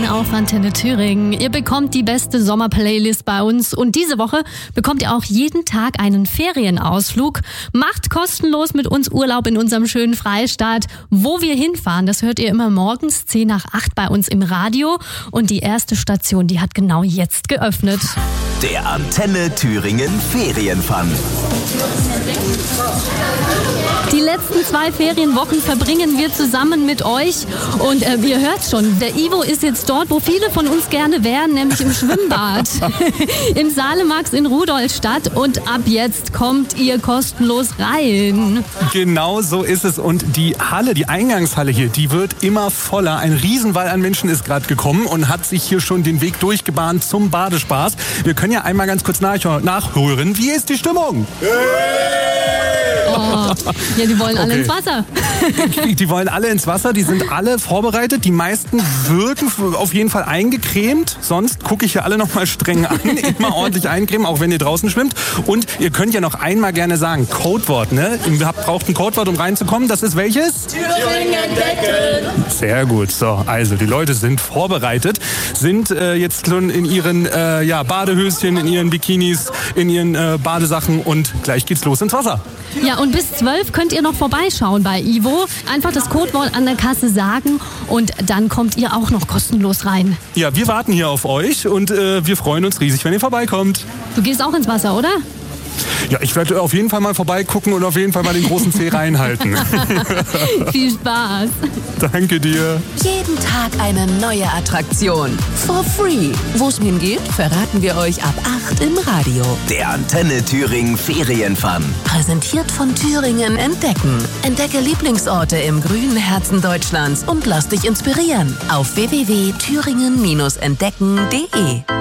auf Antenne Thüringen. Ihr bekommt die beste Sommerplaylist bei uns und diese Woche bekommt ihr auch jeden Tag einen Ferienausflug. Macht kostenlos mit uns Urlaub in unserem schönen Freistaat. Wo wir hinfahren, das hört ihr immer morgens 7:50 bei uns im Radio. Und die erste Station, die hat genau jetzt geöffnet. Der Antenne Thüringen Ferienfun. Die letzten 2 Ferienwochen verbringen wir zusammen mit euch und ihr hört schon, der Ivo ist jetzt dort, wo viele von uns gerne wären, nämlich im Schwimmbad. Im Salemax in Rudolstadt und ab jetzt kommt ihr kostenlos rein. Genau so ist es und die Halle, die Eingangshalle hier, die wird immer voller. Ein Riesenwall an Menschen ist gerade gekommen und hat sich hier schon den Weg durchgebahnt zum Badespaß. Wir können ja einmal ganz kurz nachhören. Wie ist die Stimmung? Oh, ja, die wollen alle ins Wasser. Die wollen alle ins Wasser, die sind alle vorbereitet. Die meisten wirken auf jeden Fall eingecremt. Sonst gucke ich ja alle noch mal streng an. Immer ordentlich eincremen, auch wenn ihr draußen schwimmt. Und ihr könnt ja noch einmal gerne sagen, Codewort, ne? Ihr braucht ein Codewort, um reinzukommen. Das ist welches? Thüringen entdecken. Sehr gut. So, also die Leute sind vorbereitet, sind jetzt schon in ihren Badehöschen, in ihren Bikinis, in ihren Badesachen und gleich geht's los ins Wasser. Ja, und bis 12 könnt ihr noch vorbeischauen bei Ivo. Einfach das Codewort an der Kasse sagen und dann kommt ihr auch noch kostenlos rein. Ja, wir warten hier auf euch und wir freuen uns riesig, wenn ihr vorbeikommt. Du gehst auch ins Wasser, oder? Ja, ich werde auf jeden Fall mal vorbeigucken und auf jeden Fall mal den großen Zeh reinhalten. Viel Spaß. Danke dir. Jeden Tag eine neue Attraktion. For free. Wo es hingeht, verraten wir euch ab 8 im Radio. Der Antenne Thüringen Ferienfun. Präsentiert von Thüringen Entdecken. Entdecke Lieblingsorte im grünen Herzen Deutschlands und lass dich inspirieren. Auf www.thüringen-entdecken.de